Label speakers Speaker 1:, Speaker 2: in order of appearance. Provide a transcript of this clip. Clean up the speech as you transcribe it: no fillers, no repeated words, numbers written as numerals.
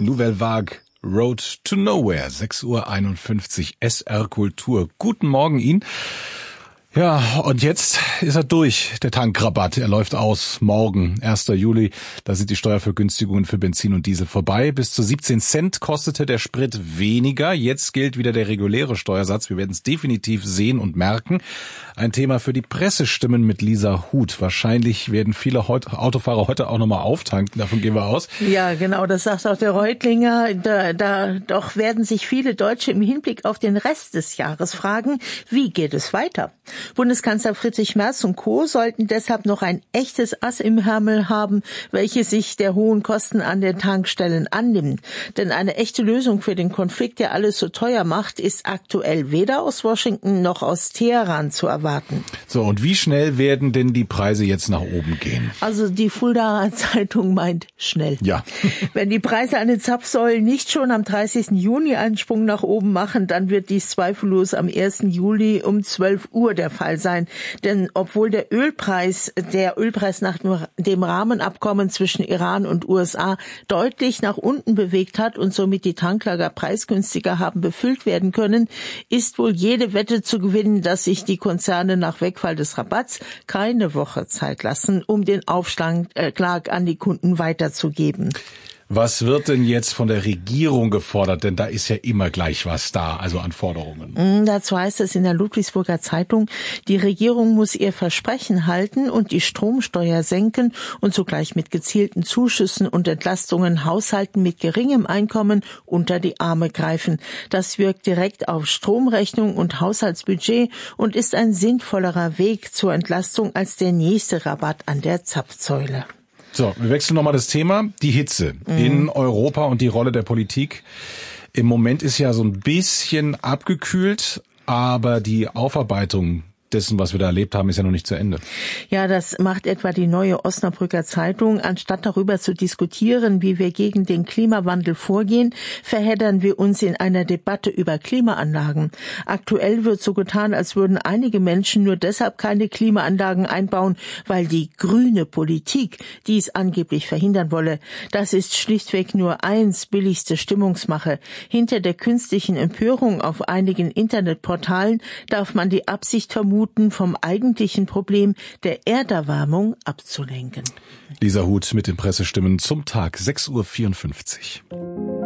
Speaker 1: Nouvelle Vague, Road to Nowhere, 6:51 Uhr, SR Kultur. Guten Morgen Ihnen. Ja, und jetzt ist er durch, der Tankrabatt. Er läuft aus morgen, 1. Juli. Da sind die Steuervergünstigungen für Benzin und Diesel vorbei. Bis zu 17 Cent kostete der Sprit weniger. Jetzt gilt wieder der reguläre Steuersatz. Wir werden es definitiv sehen und merken. Ein Thema für die Pressestimmen mit Lisa Huth. Wahrscheinlich werden viele Autofahrer heute auch nochmal auftanken. Davon gehen wir aus.
Speaker 2: Ja, genau, das sagt auch der Reutlinger. Doch werden sich viele Deutsche im Hinblick auf den Rest des Jahres fragen, wie geht es weiter? Bundeskanzler Friedrich Merz und Co. sollten deshalb noch ein echtes Ass im Ärmel haben, welches sich der hohen Kosten an den Tankstellen annimmt. Denn eine echte Lösung für den Konflikt, der alles so teuer macht, ist aktuell weder aus Washington noch aus Teheran zu erwarten.
Speaker 1: So, und wie schnell werden denn die Preise jetzt nach oben gehen?
Speaker 2: Also die Fuldaer Zeitung meint schnell.
Speaker 1: Ja.
Speaker 2: Wenn die Preise an den Zapfsäulen nicht schon am 30. Juni einen Sprung nach oben machen, dann wird dies zweifellos am 1. Juli um 12 Uhr der Fall sein. Denn obwohl der Ölpreis nach dem Rahmenabkommen zwischen Iran und USA deutlich nach unten bewegt hat und somit die Tanklager preisgünstiger haben befüllt werden können, ist wohl jede Wette zu gewinnen, dass sich die Konzerne nach Wegfall des Rabatts keine Woche Zeit lassen, um den Aufschlag an die Kunden weiterzugeben.
Speaker 1: Was wird denn jetzt von der Regierung gefordert? Denn da ist ja immer gleich was da, also an Forderungen.
Speaker 2: Dazu heißt es in der Ludwigsburger Zeitung, die Regierung muss ihr Versprechen halten und die Stromsteuer senken und zugleich mit gezielten Zuschüssen und Entlastungen Haushalten mit geringem Einkommen unter die Arme greifen. Das wirkt direkt auf Stromrechnung und Haushaltsbudget und ist ein sinnvollerer Weg zur Entlastung als der nächste Rabatt an der Zapfsäule.
Speaker 1: So, wir wechseln nochmal das Thema. Die Hitze in Europa und die Rolle der Politik. Im Moment ist ja so ein bisschen abgekühlt, aber die Aufarbeitung dessen, was wir da erlebt haben, ist ja noch nicht zu Ende.
Speaker 2: Ja, das macht etwa die Neue Osnabrücker Zeitung. Anstatt darüber zu diskutieren, wie wir gegen den Klimawandel vorgehen, verheddern wir uns in einer Debatte über Klimaanlagen. Aktuell wird so getan, als würden einige Menschen nur deshalb keine Klimaanlagen einbauen, weil die grüne Politik dies angeblich verhindern wolle. Das ist schlichtweg nur billigste Stimmungsmache. Hinter der künstlichen Empörung auf einigen Internetportalen darf man die Absicht vermuten, vom eigentlichen Problem der Erderwärmung abzulenken.
Speaker 1: Lisa Huth mit den Pressestimmen zum Tag, 6:54 Uhr.